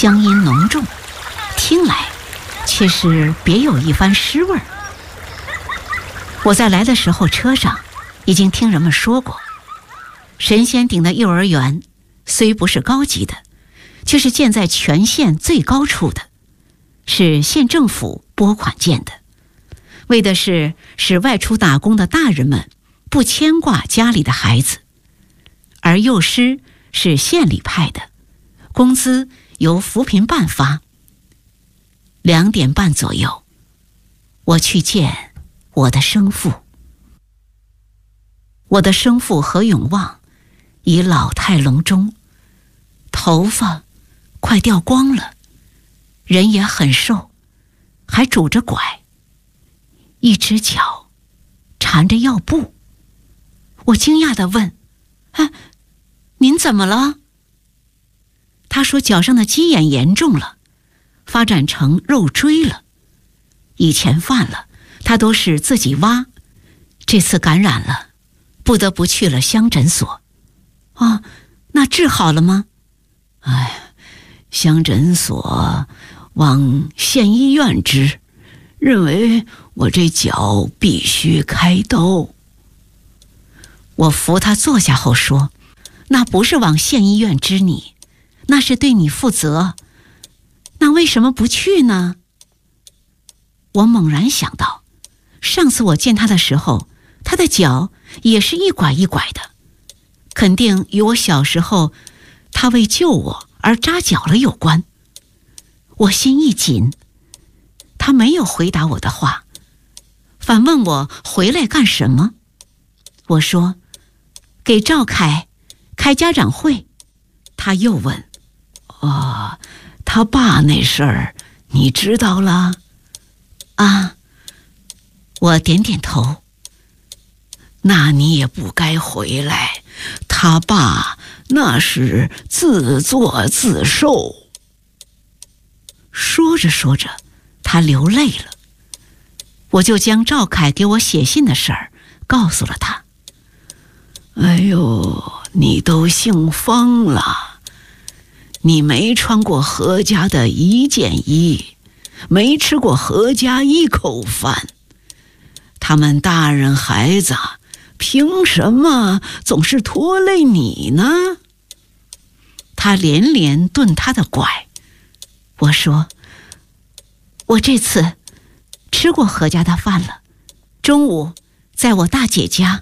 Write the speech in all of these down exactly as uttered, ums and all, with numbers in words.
乡音浓重，听来却是别有一番诗味儿。我在来的时候，车上已经听人们说过，神仙顶的幼儿园虽不是高级的，却是建在全县最高处的，是县政府拨款建的，为的是使外出打工的大人们不牵挂家里的孩子。而幼师是县里派的，工资由扶贫办发。两点半左右，我去见我的生父。我的生父何永旺已老态龙钟，头发快掉光了，人也很瘦，还拄着拐，一只脚缠着药布。我惊讶地问：啊，您怎么了？他说脚上的鸡眼严重了，发展成肉锥了。以前犯了，他都是自己挖，这次感染了，不得不去了乡诊所。哦，那治好了吗？哎，乡诊所往县医院支，认为我这脚必须开刀。我扶他坐下后说：那不是往县医院支你，那是对你负责。那为什么不去呢？我猛然想到，上次我见他的时候，他的脚也是一拐一拐的，肯定与我小时候他为救我而扎脚了有关。我心一紧，他没有回答我的话，反问我回来干什么。我说给赵凯开家长会。他又问：哦，他爸那事儿你知道了？啊，我点点头。那你也不该回来，他爸那是自作自受。说着说着，他流泪了。我就将赵凯给我写信的事儿告诉了他。哎呦，你都姓方了，你没穿过何家的一件衣，没吃过何家一口饭，他们大人孩子凭什么总是拖累你呢？他连连顿他的拐。我说我这次吃过何家的饭了，中午在我大姐家。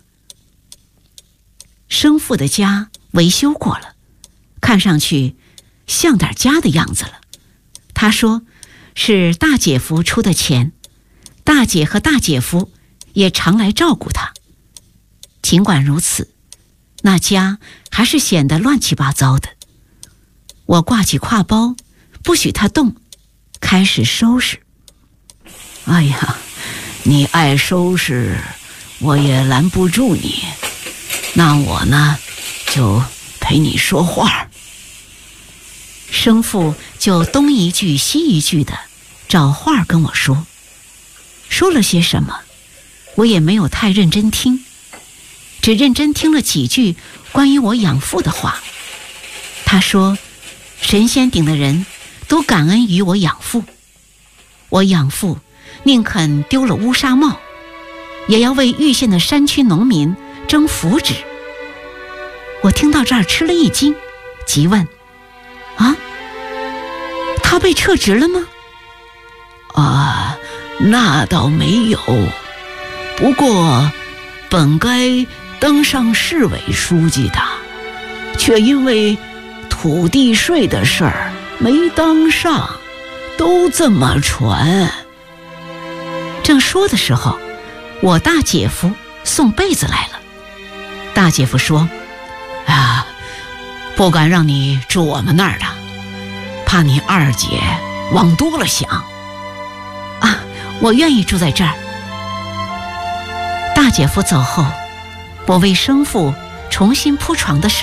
生父的家维修过了，看上去像点家的样子了。他说是大姐夫出的钱，大姐和大姐夫也常来照顾他。尽管如此，那家还是显得乱七八糟的。我挂起挎包，不许他动，开始收拾。哎呀，你爱收拾，我也拦不住你。那我呢，就陪你说话。生父就东一句西一句的找话跟我说，说了些什么，我也没有太认真听，只认真听了几句关于我养父的话。他说神仙顶的人都感恩于我养父，我养父宁肯丢了乌纱帽，也要为玉县的山区农民争福祉。我听到这儿吃了一惊，急问：啊，他被撤职了吗？啊，那倒没有，不过本该当上市委书记的，却因为土地税的事儿没当上，都这么传。正说的时候，我大姐夫送被子来了。大姐夫说：啊，不敢让你住我们那儿的，怕你二姐往多了想。啊，我愿意住在这儿。大姐夫走后，我为生父重新铺床的时候，